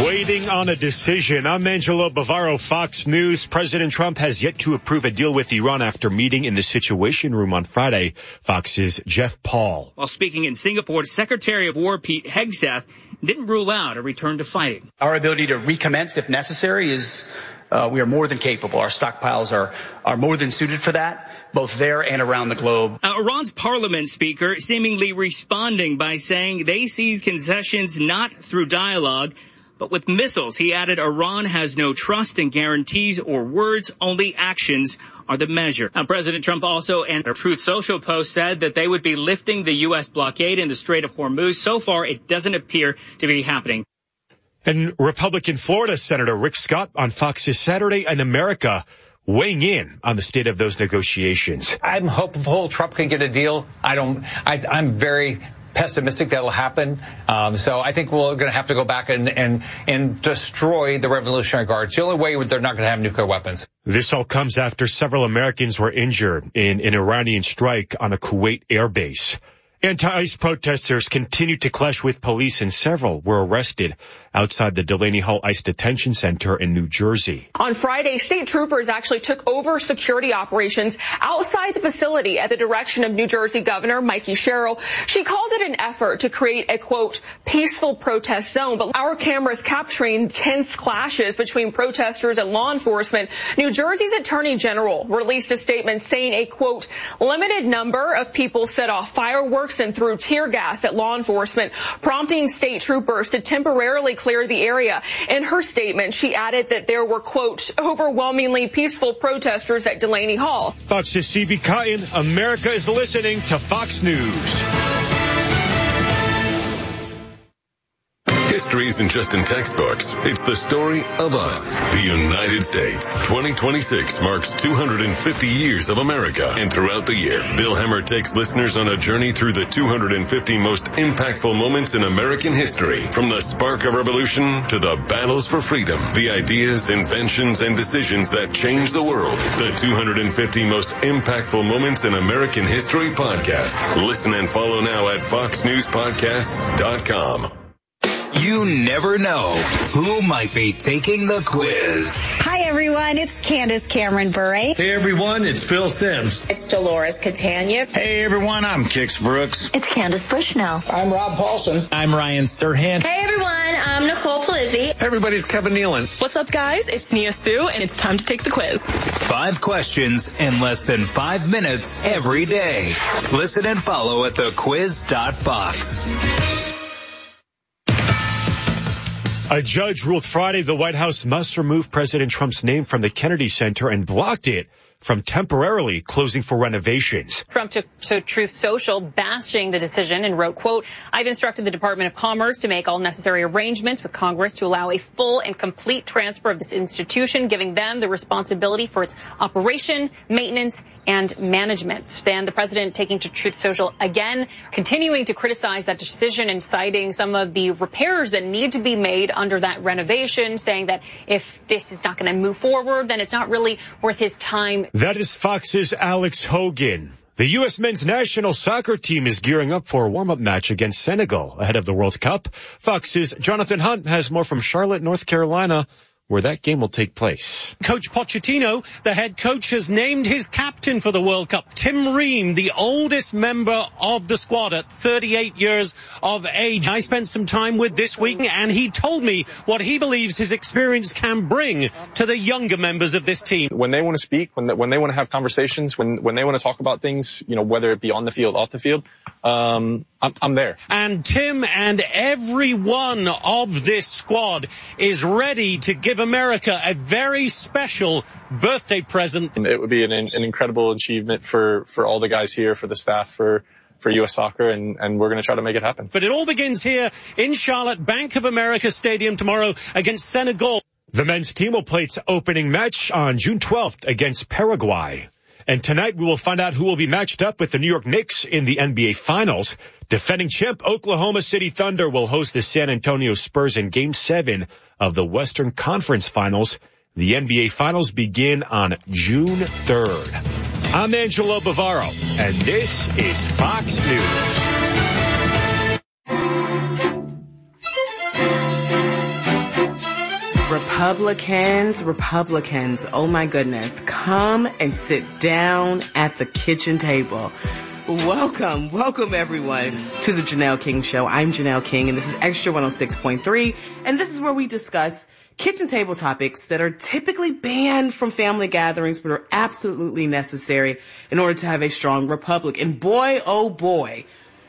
Waiting on a decision. I'm Angelo Bavaro, Fox News. President Trump has yet to approve a deal with Iran after meeting in the Situation Room on Friday. Fox's Jeff Paul. While speaking in Singapore, Secretary of War Pete Hegseth didn't rule out a return to fighting. Our ability to recommence if necessary is we are more than capable. Our stockpiles are more than suited for that, both there and around the globe. Iran's parliament speaker seemingly responding by saying they sees concessions not through dialogue, but with missiles. He added Iran has no trust in guarantees or words, only actions are the measure. Now, President Trump also in a Truth Social post said that they would be lifting the U.S. blockade in the Strait of Hormuz. So far, it doesn't appear to be happening. And Republican Florida Senator Rick Scott on Fox's Saturday in America weighing in on the state of those negotiations. I'm hopeful Trump can get a deal. I'm very pessimistic that'll happen. So I think we're going to have to go back and destroy the Revolutionary Guards. The only way they're not going to have nuclear weapons. This all comes after several Americans were injured in an Iranian strike on a Kuwait airbase. Anti-ICE protesters continued to clash with police, and several were arrested outside the Delaney Hall ICE detention center in New Jersey. On Friday, state troopers actually took over security operations outside the facility at the direction of New Jersey Governor Mikey Sherrill. She called it an effort to create a, quote, peaceful protest zone. But our cameras capturing tense clashes between protesters and law enforcement. New Jersey's Attorney General released a statement saying a, quote, limited number of people set off fireworks and threw tear gas at law enforcement, prompting state troopers to temporarily clear the area. In her statement, she added that there were, quote, overwhelmingly peaceful protesters at Delaney Hall. Fox's CB Cotton, America is listening to Fox News. History isn't just in textbooks. It's the story of us, the United States. 2026 marks 250 years of America. And throughout the year, Bill Hemmer takes listeners on a journey through the 250 most impactful moments in American history. From the spark of revolution to the battles for freedom, the ideas, inventions, and decisions that changed the world. The 250 most impactful moments in American history podcast. Listen and follow now at foxnewspodcasts.com. You never know who might be taking the quiz. Hi, everyone. It's Candace Cameron Bure. Hey, everyone. It's Phil Sims. It's Dolores Catania. Hey, everyone. I'm Kix Brooks. It's Candace Bushnell. I'm Rob Paulson. I'm Ryan Serhant. Hey, everyone. I'm Nicole Polizzi. Hey, everybody. It's Kevin Nealon. What's up, guys? It's Nia Sue, and it's time to take the quiz. 5 questions in less than 5 minutes every day. Listen and follow at thequiz.fox. A judge ruled Friday the White House must remove President Trump's name from the Kennedy Center and blocked it from temporarily closing for renovations. Trump took to Truth Social bashing the decision and wrote, quote, I've instructed the Department of Commerce to make all necessary arrangements with Congress to allow a full and complete transfer of this institution, giving them the responsibility for its operation, maintenance, and management. Then the president taking to Truth Social again, continuing to criticize that decision and citing some of the repairs that need to be made under that renovation, saying that if this is not going to move forward, then it's not really worth his time. That is Fox's Alex Hogan. The U.S. men's national soccer team is gearing up for a warm-up match against Senegal ahead of the World Cup. Fox's Jonathan Hunt has more from Charlotte, North Carolina, where that game will take place. Coach Pochettino, the head coach, has named his captain for the World Cup, Tim Ream, the oldest member of the squad at 38 years of age. I spent some time with this week, and he told me what he believes his experience can bring to the younger members of this team. When they want to speak, when they want to have conversations, when they want to talk about things, you know, whether it be on the field, off the field, I'm there. And Tim and every one of this squad is ready to give America a very special birthday present. It would be an incredible achievement for all the guys here, for the staff, for U.S. Soccer, and we're going to try to make it happen. But it all begins here in Charlotte, Bank of America Stadium tomorrow against Senegal. The men's team will play its opening match on June 12th against Paraguay. And tonight we will find out who will be matched up with the New York Knicks in the NBA Finals. Defending champ Oklahoma City Thunder will host the San Antonio Spurs in Game 7 of the Western Conference Finals. The NBA Finals begin on June 3rd. I'm Angelo Bavaro, and this is Fox News. Republicans, oh my goodness, come and sit down at the kitchen table. Welcome everyone to the Janelle King Show. I'm Janelle King and this is Extra 106.3, and this is where we discuss kitchen table topics that are typically banned from family gatherings but are absolutely necessary in order to have a strong republic. And boy, oh boy,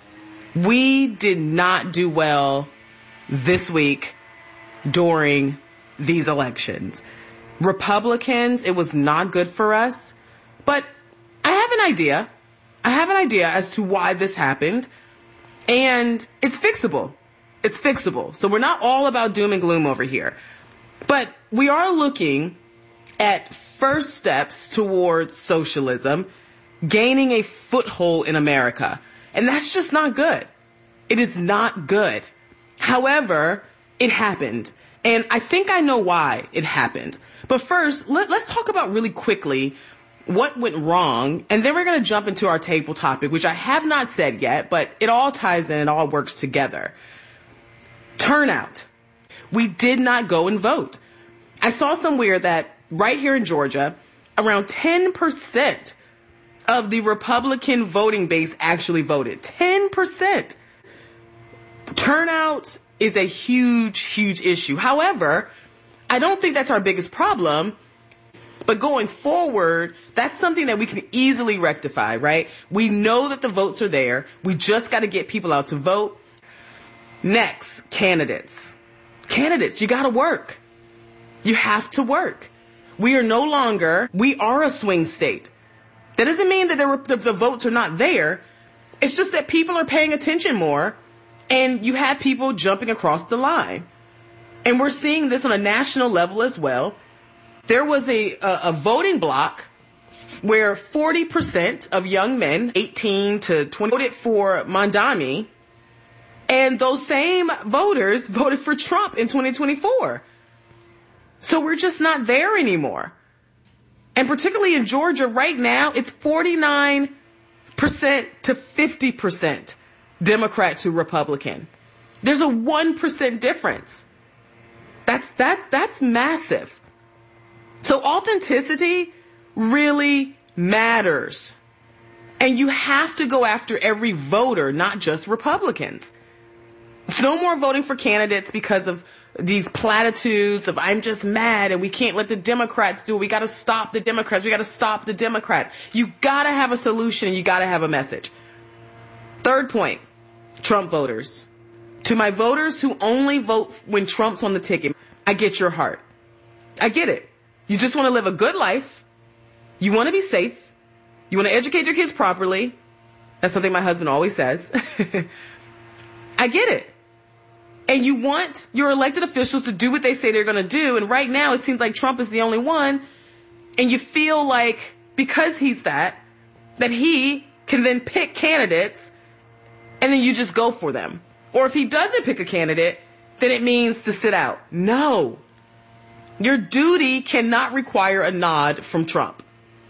we did not do well this week during these elections. Republicans, it was not good for us, but I have an idea as to why this happened, and it's fixable. So we're not all about doom and gloom over here, but we are looking at first steps towards socialism gaining a foothold in America, and that's just not good. It is not good. However, it happened, and I think I know why it happened. But first, let's talk about really quickly what went wrong, and then we're going to jump into our table topic, which I have not said yet, but it all ties in, it all works together. Turnout. We did not go and vote. I saw somewhere that right here in Georgia, around 10% of the Republican voting base actually voted. 10%. Turnout is a huge, huge issue. However, I don't think that's our biggest problem. But going forward, that's something that we can easily rectify, right? We know that the votes are there. We just got to get people out to vote. Next, candidates. Candidates, you got to work. You have to work. We are a swing state. That doesn't mean that the votes are not there. It's just that people are paying attention more, and you have people jumping across the line. And we're seeing this on a national level as well. There was a voting block where 40% of young men, 18 to 20, voted for Mamdani, and those same voters voted for Trump in 2024. So we're just not there anymore. And particularly in Georgia right now, it's 49% to 50% Democrat to Republican. There's a 1% difference. That's massive. So authenticity really matters. And you have to go after every voter, not just Republicans. It's no more voting for candidates because of these platitudes of I'm just mad and we can't let the Democrats do it. We got to stop the Democrats. You got to have a solution. You got to have a message. Third point, Trump voters. To my voters who only vote when Trump's on the ticket, I get your heart. I get it. You just want to live a good life. You want to be safe. You want to educate your kids properly. That's something my husband always says. I get it. And you want your elected officials to do what they say they're going to do. And right now it seems like Trump is the only one. And you feel like because he's that he can then pick candidates and then you just go for them. Or if he doesn't pick a candidate, then it means to sit out. No. Your duty cannot require a nod from Trump.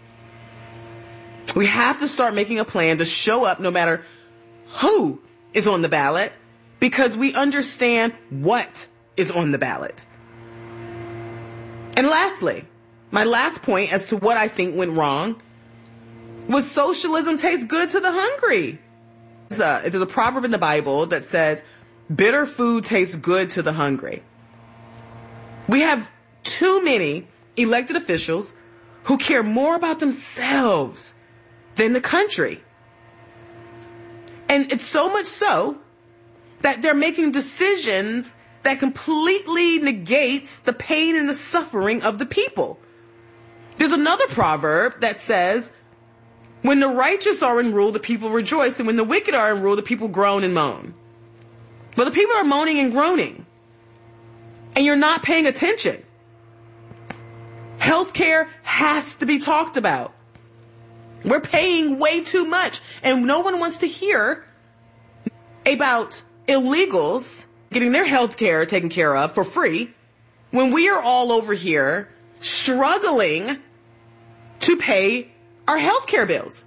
We have to start making a plan to show up no matter who is on the ballot, because we understand what is on the ballot. And lastly, my last point as to what I think went wrong was socialism tastes good to the hungry. There's a proverb in the Bible that says, bitter food tastes good to the hungry. We have too many elected officials who care more about themselves than the country. And it's so much so that they're making decisions that completely negates the pain and the suffering of the people. There's another proverb that says, when the righteous are in rule, the people rejoice, and when the wicked are in rule, the people groan and moan. Well, the people are moaning and groaning, and you're not paying attention. Healthcare has to be talked about. We're paying way too much, and no one wants to hear about illegals getting their healthcare taken care of for free when we are all over here struggling to pay our healthcare bills.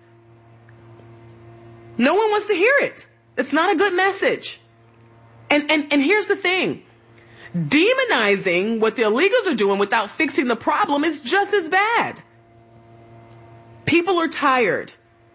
No one wants to hear it. It's not a good message. And here's the thing. Demonizing what the illegals are doing without fixing the problem is just as bad. People are tired.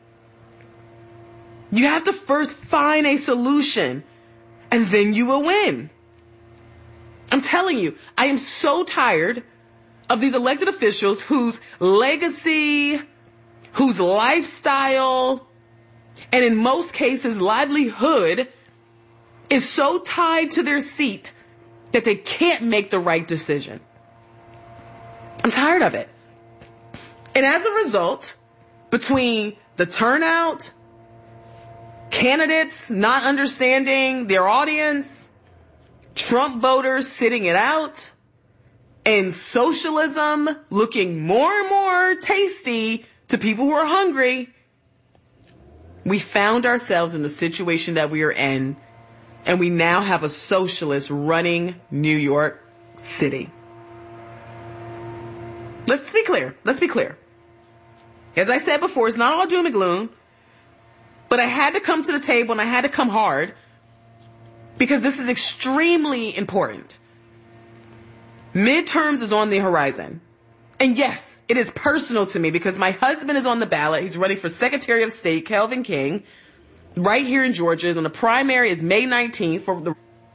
You have to first find a solution, and then you will win. I'm telling you, I am so tired of these elected officials whose legacy, whose lifestyle, and in most cases livelihood is so tied to their seat that they can't make the right decision. I'm tired of it. And as a result, between the turnout, candidates not understanding their audience, Trump voters sitting it out, and socialism looking more and more tasty to people who are hungry, we found ourselves in the situation that we are in, and we now have a socialist running New York City. Let's be clear. As I said before, it's not all doom and gloom, but I had to come to the table and I had to come hard because this is extremely important. Midterms is on the horizon. And yes, it is personal to me because my husband is on the ballot. He's running for Secretary of State, Kelvin King, right here in Georgia. And the primary is May 19th.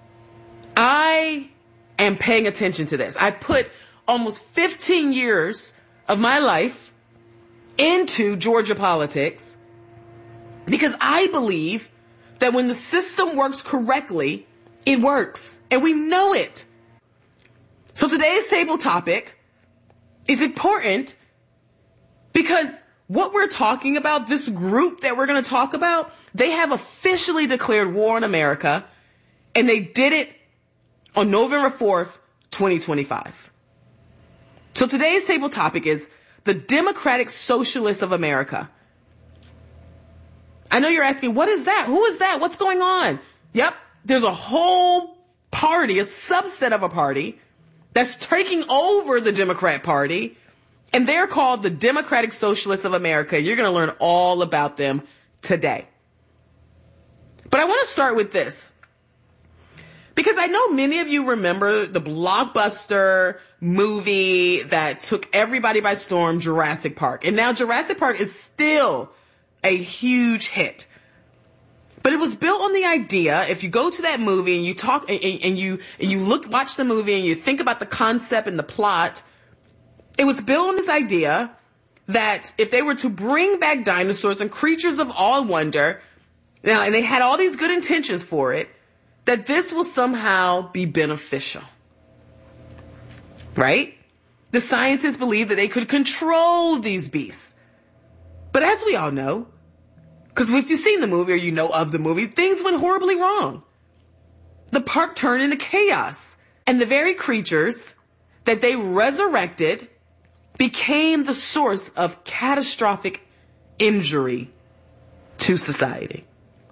I am paying attention to this. I put almost 15 years of my life into Georgia politics because I believe that when the system works correctly, it works. And we know it. So today's table topic is important because what we're talking about, this group that we're going to talk about, they have officially declared war on America, and they did it on November 4th, 2025. So today's table topic is the Democratic Socialists of America. I know you're asking, what is that? Who is that? What's going on? Yep, there's a whole party, a subset of a party that's taking over the Democrat Party, and they're called the Democratic Socialists of America. You're going to learn all about them today. But I want to start with this, because I know many of you remember the blockbuster movie that took everybody by storm, Jurassic Park. And now Jurassic Park is still a huge hit. But it was built on the idea, if you go to that movie and you talk and you watch the movie and you think about the concept and the plot, it was built on this idea that if they were to bring back dinosaurs and creatures of all wonder, now, and they had all these good intentions for it, that this will somehow be beneficial. Right? The scientists believed that they could control these beasts. But as we all know, because if you've seen the movie or you know of the movie, things went horribly wrong. The park turned into chaos. And the very creatures that they resurrected became the source of catastrophic injury to society.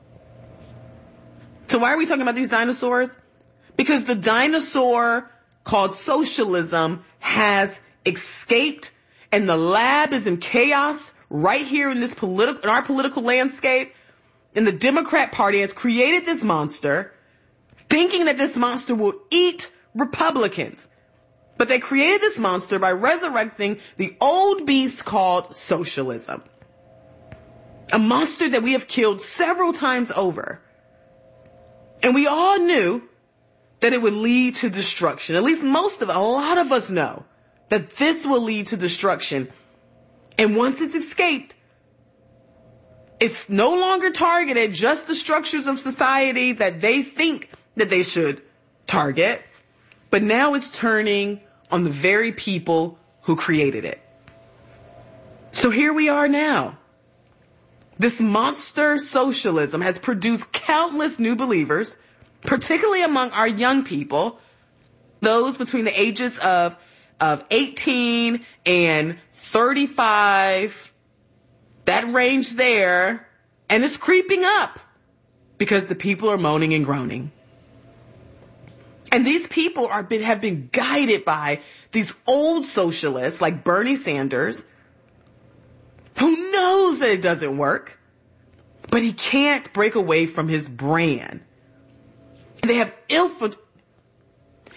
So why are we talking about these dinosaurs? Because the dinosaur called socialism has escaped, and the lab is in chaos right here in this in our political landscape. And the Democrat Party has created this monster, thinking that this monster will eat Republicans. But they created this monster by resurrecting the old beast called socialism. A monster that we have killed several times over. And we all knew that it would lead to destruction. At least a lot of us know that this will lead to destruction. And once it's escaped, it's no longer targeted just the structures of society that they think that they should target, but now it's turning on the very people who created it. So here we are now. This monster socialism has produced countless new believers, particularly among our young people, those between the ages of 18 and 35, that range there, and it's creeping up because the people are moaning and groaning. And these people have been guided by these old socialists like Bernie Sanders, who knows that it doesn't work, but he can't break away from his brand. They have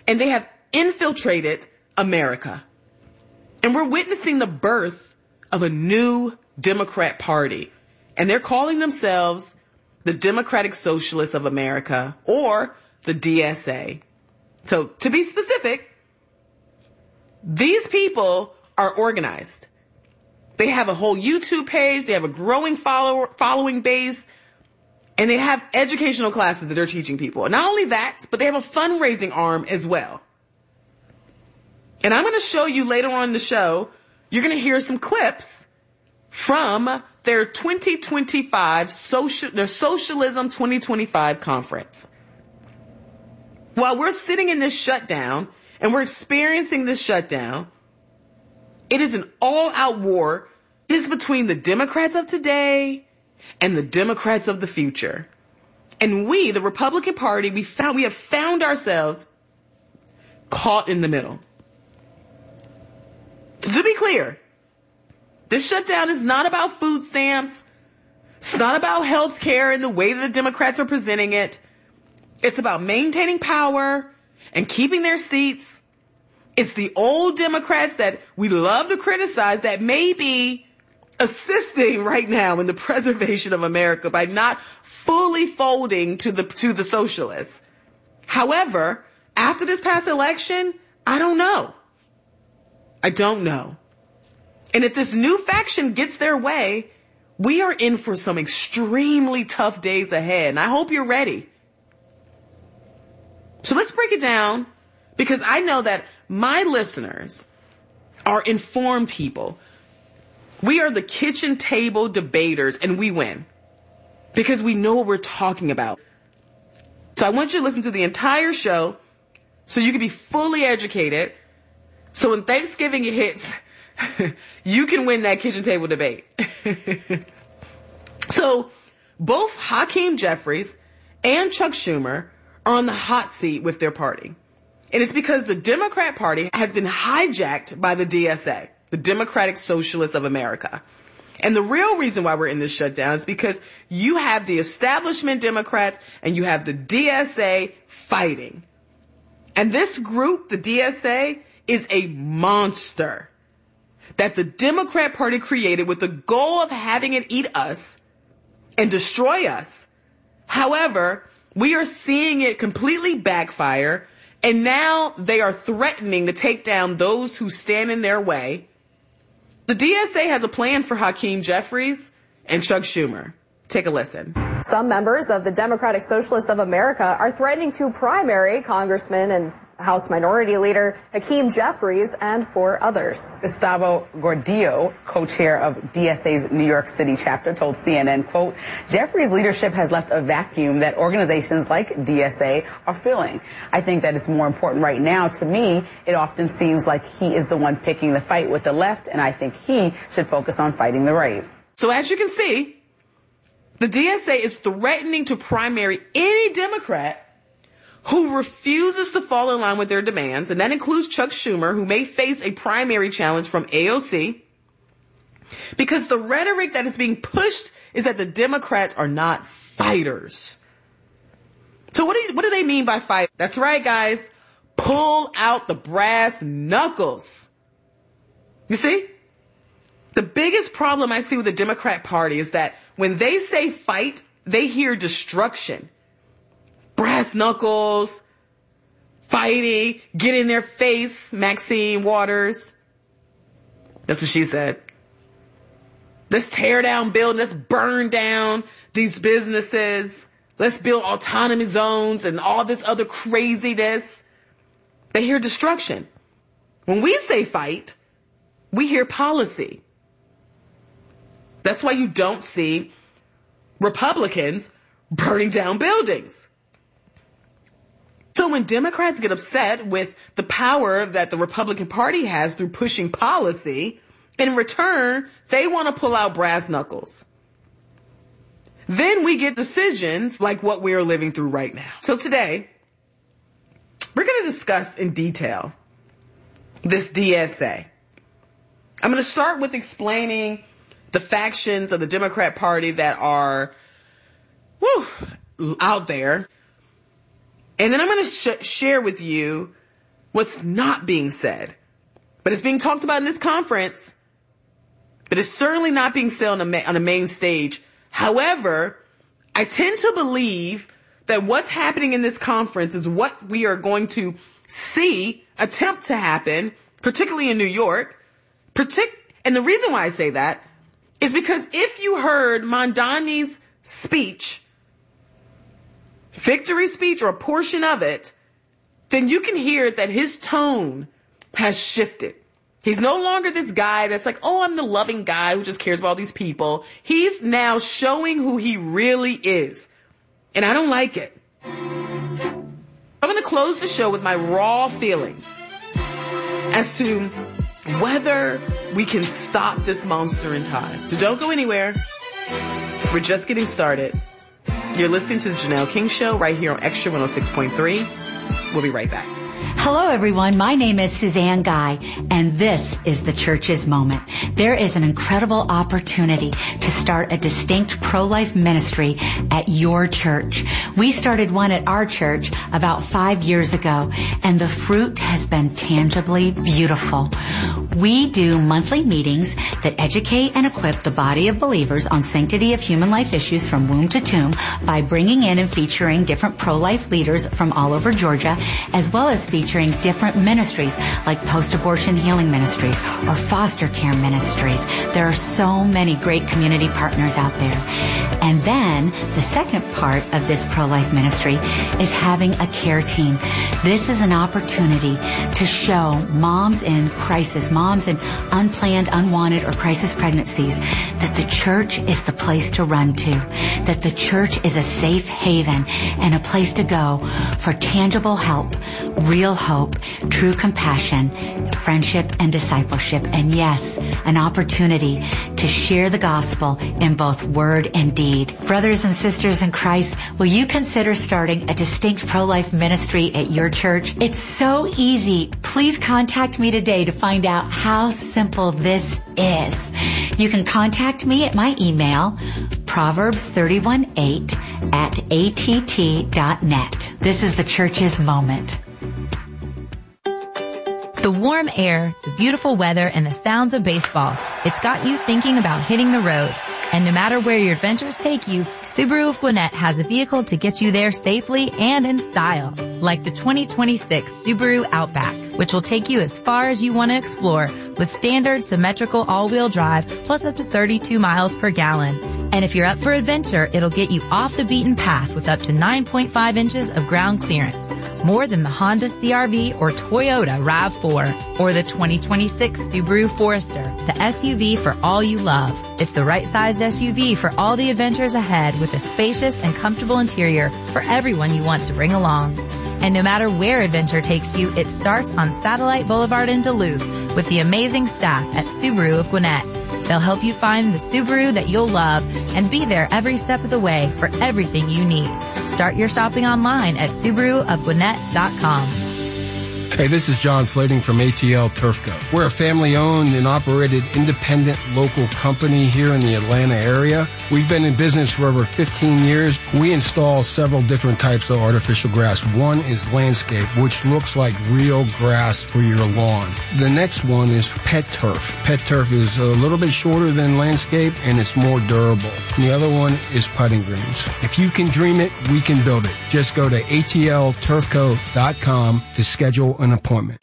and they have infiltrated America. And we're witnessing the birth of a new Democrat Party. And they're calling themselves the Democratic Socialists of America, or the DSA. So to be specific, these people are organized. They have a whole YouTube page, they have a growing following base, and they have educational classes that they're teaching people. And not only that, but they have a fundraising arm as well. And I'm going to show you later on in the show, you're going to hear some clips from their 2025 their Socialism 2025 conference. While we're sitting in this shutdown and we're experiencing this shutdown, it is an all-out war. It is between the Democrats of today and the Democrats of the future. And we, the Republican Party, we have found ourselves caught in the middle. So to be clear, this shutdown is not about food stamps. It's not about health care in the way that the Democrats are presenting it. It's about maintaining power and keeping their seats. It's the old Democrats that we love to criticize that may be assisting right now in the preservation of America by not fully folding to the socialists. However, after this past election, I don't know. And if this new faction gets their way, we are in for some extremely tough days ahead. And I hope you're ready. So let's break it down, because I know that my listeners are informed people. We are the kitchen table debaters, and we win because we know what we're talking about. So I want you to listen to the entire show so you can be fully educated. So when Thanksgiving hits, you can win that kitchen table debate. So both Hakeem Jeffries and Chuck Schumer are on the hot seat with their party. And it's because the Democrat Party has been hijacked by the DSA, the Democratic Socialists of America. And the real reason why we're in this shutdown is because you have the establishment Democrats and you have the DSA fighting. And this group, the DSA, is a monster that the Democrat Party created with the goal of having it eat us and destroy us. However, we are seeing it completely backfire, and now they are threatening to take down those who stand in their way. The DSA has a plan for Hakeem Jeffries and Chuck Schumer. Take a listen. Some members of the Democratic Socialists of America are threatening to primary Congressman and House Minority Leader Hakeem Jeffries and 4 others. Gustavo Gordillo, co-chair of DSA's New York City chapter, told CNN, quote, Jeffries' leadership has left a vacuum that organizations like DSA are filling. I think that it's more important right now. To me, it often seems like he is the one picking the fight with the left, and I think he should focus on fighting the right. So as you can see, the DSA is threatening to primary any Democrat who refuses to fall in line with their demands, and that includes Chuck Schumer, who may face a primary challenge from AOC, because the rhetoric that is being pushed is that the Democrats are not fighters. So what do they mean by fight? That's right, guys. Pull out the brass knuckles. You see? The biggest problem I see with the Democrat Party is that when they say fight, they hear destruction. Brass knuckles, fighting, get in their face, Maxine Waters. That's what she said. Let's tear down buildings, let's burn down these businesses. Let's build autonomy zones and all this other craziness. They hear destruction. When we say fight, we hear policy. That's why you don't see Republicans burning down buildings. So when Democrats get upset with the power that the Republican Party has through pushing policy, in return, they want to pull out brass knuckles. Then we get decisions like what we are living through right now. So today, we're going to discuss in detail this DSA. I'm going to start with explaining the factions of the Democrat Party that are out there. And then I'm going to share with you what's not being said. But it's being talked about in this conference. But it's certainly not being said on a main stage. However, I tend to believe that what's happening in this conference is what we are going to see attempt to happen, particularly in New York. And the reason why I say that is because if you heard Mamdani's speech, victory speech or a portion of it, then you can hear that his tone has shifted. He's no longer this guy that's like, oh, I'm the loving guy who just cares about all these people. He's now showing who he really is. And I don't like it. I'm going to close the show with my raw feelings as to whether we can stop this monster in time. So don't go anywhere. We're just getting started. You're listening to the Janelle King Show right here on Extra 106.3. We'll be right back. Hello, everyone. My name is Suzanne Guy, and this is the Church's Moment. There is an incredible opportunity to start a distinct pro-life ministry at your church. We started one at our church about 5 years ago, and the fruit has been tangibly beautiful. We do monthly meetings that educate and equip the body of believers on sanctity of human life issues from womb to tomb by bringing in and featuring different pro-life leaders from all over Georgia, as well as featuring different ministries like post-abortion healing ministries or foster care ministries. There are so many great community partners out there. And then the second part of this pro-life ministry is having a care team. This is an opportunity to show moms in crisis, moms in unplanned, unwanted, or crisis pregnancies that the church is the place to run to, that the church is a safe haven and a place to go for tangible help, real hope, true compassion, friendship, and discipleship. And yes, an opportunity to share the gospel in both word and deed. Brothers and sisters in Christ, will you consider starting a distinct pro-life ministry at your church? It's so easy. Please contact me today to find out how simple this is. You can contact me at my email, proverbs31:8@att.net. This is the Church's Moment. The warm air, the beautiful weather, and the sounds of baseball. It's got you thinking about hitting the road. And no matter where your adventures take you, Subaru of Gwinnett has a vehicle to get you there safely and in style. Like the 2026 Subaru Outback, which will take you as far as you want to explore with standard symmetrical all-wheel drive plus up to 32 miles per gallon. And if you're up for adventure, it'll get you off the beaten path with up to 9.5 inches of ground clearance. More than the Honda CR-V or Toyota RAV4 or the 2026 Subaru Forester, the SUV for all you love. It's the right-sized SUV for all the adventures ahead with a spacious and comfortable interior for everyone you want to bring along. And no matter where adventure takes you, it starts on Satellite Boulevard in Duluth with the amazing staff at Subaru of Gwinnett. They'll help you find the Subaru that you'll love and be there every step of the way for everything you need. Start your shopping online at SubaruofGwinnett.com. Hey, this is John Flading from ATL Turfco. We're a family-owned and operated independent local company here in the Atlanta area. We've been in business for over 15 years. We install several different types of artificial grass. One is landscape, which looks like real grass for your lawn. The next one is pet turf. Pet turf is a little bit shorter than landscape, and it's more durable. And the other one is putting greens. If you can dream it, we can build it. Just go to atlturfco.com to schedule an appointment.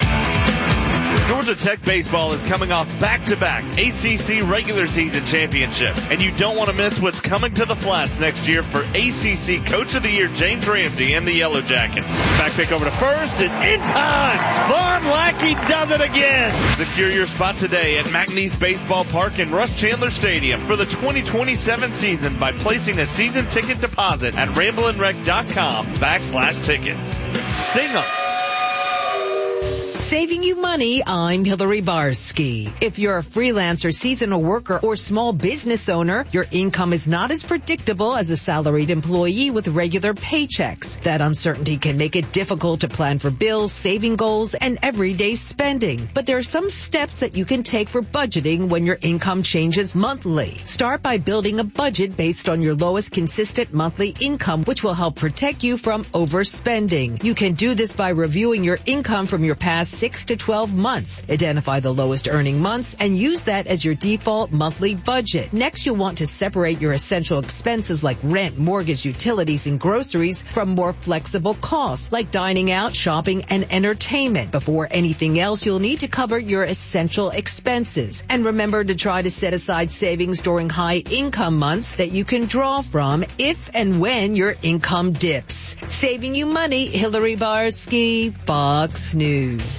Georgia Tech baseball is coming off back-to-back ACC regular season championships, and you don't want to miss what's coming to the Flats next year for ACC Coach of the Year James Ramsey and the Yellow Jackets. Back pick over to first is in time. Vaughn Lackey does it again. Secure your spot today at McNeese Baseball Park and Rush Chandler Stadium for the 2027 season by placing a season ticket deposit at ramblinrec.com/tickets. Sting 'em. Saving you money, I'm Hillary Barsky. If you're a freelancer, seasonal worker, or small business owner, your income is not as predictable as a salaried employee with regular paychecks. That uncertainty can make it difficult to plan for bills, saving goals, and everyday spending. But there are some steps that you can take for budgeting when your income changes monthly. Start by building a budget based on your lowest consistent monthly income, which will help protect you from overspending. You can do this by reviewing your income from your past 6 to 12 months. Identify the lowest earning months and use that as your default monthly budget. Next, you'll want to separate your essential expenses like rent, mortgage, utilities, and groceries from more flexible costs like dining out, shopping, and entertainment. Before anything else, you'll need to cover your essential expenses. And remember to try to set aside savings during high income months that you can draw from if and when your income dips. Saving you money, Hillary Barsky, Fox News.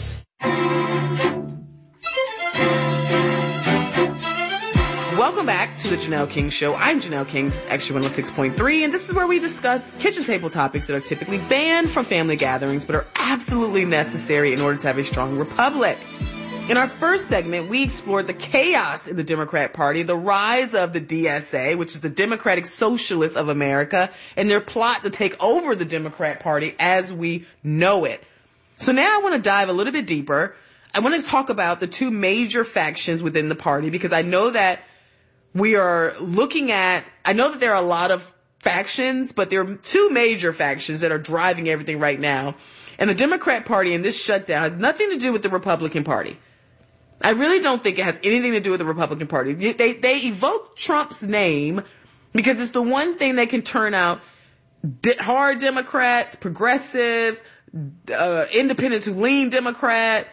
Welcome back to the Janelle King Show. I'm Janelle King's Extra 106.3, and this is where we discuss kitchen table topics that are typically banned from family gatherings, but are absolutely necessary in order to have a strong republic. In our first segment, we explored the chaos in the Democrat Party, the rise of the DSA, which is the Democratic Socialists of America, and their plot to take over the Democrat Party as we know it. So now I want to dive a little bit deeper. I want to talk about the two major factions within the party, because I know that we are looking at, I know that there are a lot of factions, but there are two major factions that are driving everything right now. And the Democrat Party in this shutdown has nothing to do with the Republican Party. I really don't think it has anything to do with the Republican Party. They evoke Trump's name because it's the one thing they can turn out hard Democrats, progressives, independents who lean Democrat,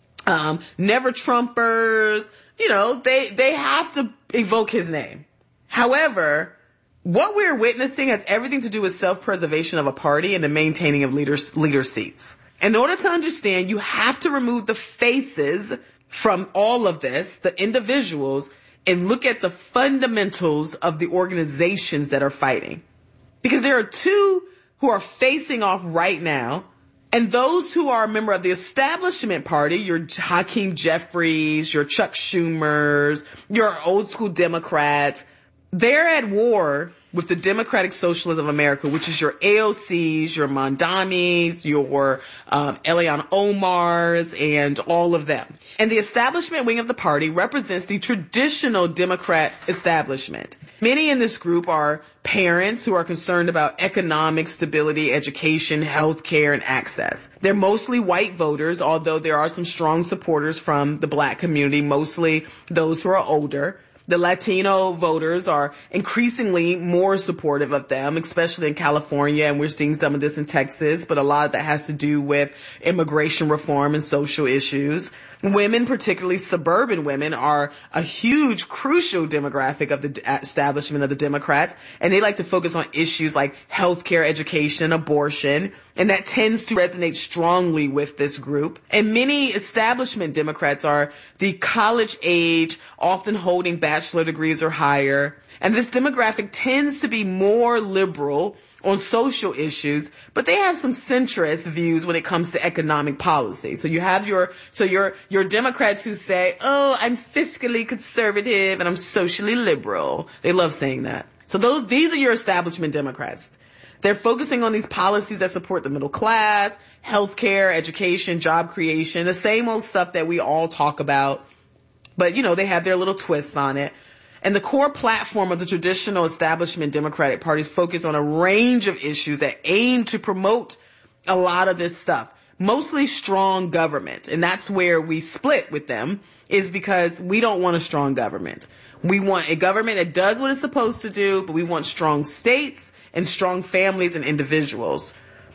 never Trumpers. You know, they have to evoke his name. However, what we're witnessing has everything to do with self-preservation of a party and the maintaining of leader seats. In order to understand, you have to remove the faces from all of this, the individuals, and look at the fundamentals of the organizations that are fighting. Because there are two who are facing off right now, and those who are a member of the establishment party, your Hakeem Jeffries, your Chuck Schumers, your old school Democrats, they're at war with the Democratic Socialists of America, which is your AOCs, your Mondamis, your Ilhan Omars, and all of them. And the establishment wing of the party represents the traditional Democrat establishment. Many in this group are parents who are concerned about economic stability, education, health care, and access. They're mostly white voters, although there are some strong supporters from the black community, mostly those who are older. The Latino voters are increasingly more supportive of them, especially in California, and we're seeing some of this in Texas, but a lot of that has to do with immigration reform and social issues. Women, particularly suburban women, are a huge, crucial demographic of the establishment of the Democrats, and they like to focus on issues like healthcare, education, abortion, and that tends to resonate strongly with this group. And many establishment Democrats are the college age, often holding bachelor degrees or higher, and this demographic tends to be more liberal on social issues, but they have some centrist views when it comes to economic policy. So you have your Democrats who say, oh, I'm fiscally conservative and I'm socially liberal. They love saying that. So these are your establishment Democrats. They're focusing on these policies that support the middle class, healthcare, education, job creation, the same old stuff that we all talk about. But, you know, they have their little twists on it. And the core platform of the traditional establishment Democratic parties focus on a range of issues that aim to promote a lot of this stuff. Mostly strong government. And that's where we split with them, is because we don't want a strong government. We want a government that does what it's supposed to do, but we want strong states and strong families and individuals.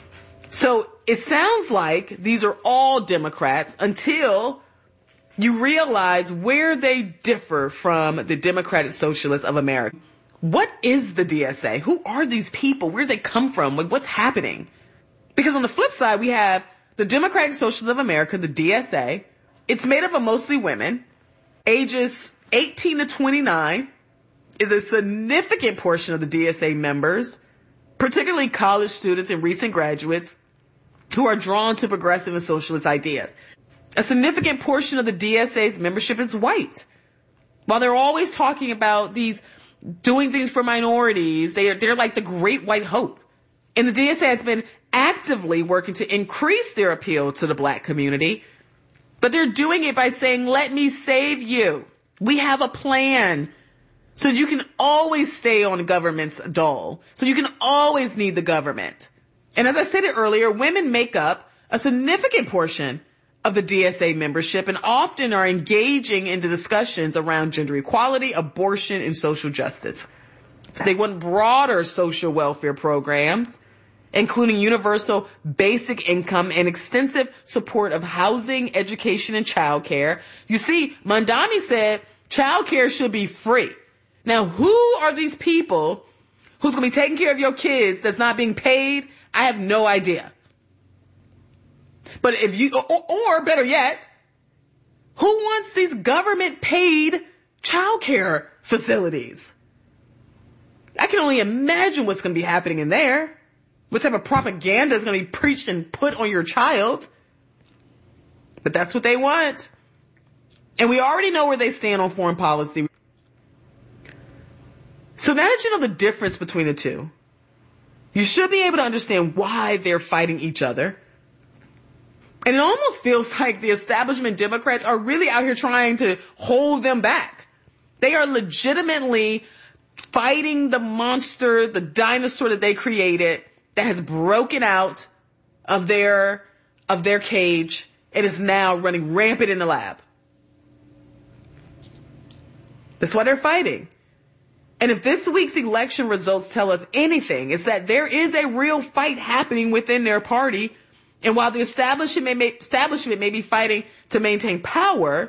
So it sounds like these are all Democrats until you realize where they differ from the Democratic Socialists of America. What is the DSA? Who are these people? Where do they come from? Like, what's happening? Because on the flip side, we have the Democratic Socialists of America, the DSA. It's made up of mostly women. Ages 18 to 29 is a significant portion of the DSA members, particularly college students and recent graduates who are drawn to progressive and socialist ideas. A significant portion of the DSA's membership is white. While they're always talking about these doing things for minorities, they're like the great white hope. And the DSA has been actively working to increase their appeal to the black community. But they're doing it by saying, let me save you. We have a plan. So you can always stay on the government's dole. So you can always need the government. And as I stated earlier, women make up a significant portion of the DSA membership and often are engaging in the discussions around gender equality, abortion, and social justice. They want broader social welfare programs, including universal basic income and extensive support of housing, education, and childcare. You see, Mamdani said childcare should be free. Now, who are these people who's going to be taking care of your kids that's not being paid? I have no idea. But if you, or better yet, who wants these government paid childcare facilities? I can only imagine what's going to be happening in there. What type of propaganda is going to be preached and put on your child? But that's what they want. And we already know where they stand on foreign policy. So now that you know the difference between the two, you should be able to understand why they're fighting each other. And it almost feels like the establishment Democrats are really out here trying to hold them back. They are legitimately fighting the monster, the dinosaur that they created that has broken out of their cage and is now running rampant in the lab. That's why they're fighting. And if this week's election results tell us anything, it's that there is a real fight happening within their party. And while the establishment may be fighting to maintain power,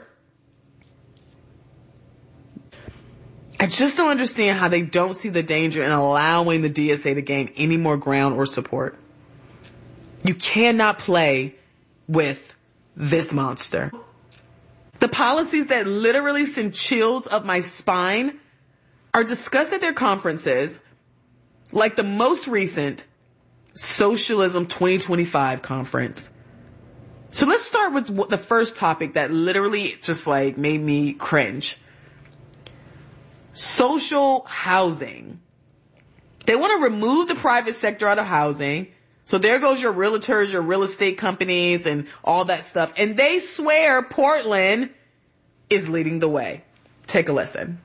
I just don't understand how they don't see the danger in allowing the DSA to gain any more ground or support. You cannot play with this monster. The policies that literally send chills up my spine are discussed at their conferences, like the most recent Socialism 2025 conference. So let's start with the first topic that literally just like made me cringe. Social housing. They want to remove the private sector out of housing. So there goes your realtors, your real estate companies, and all that stuff. And they swear Portland is leading the way. Take a listen.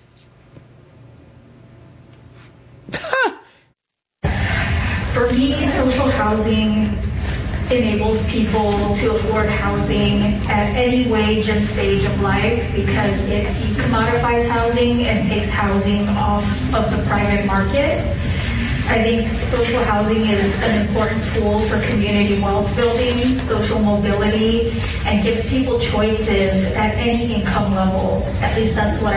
For me, social housing enables people to afford housing at any wage and stage of life because it decommodifies housing and takes housing off of the private market. I think social housing is an important tool for community wealth building, social mobility, and gives people choices at any income level. At least that's what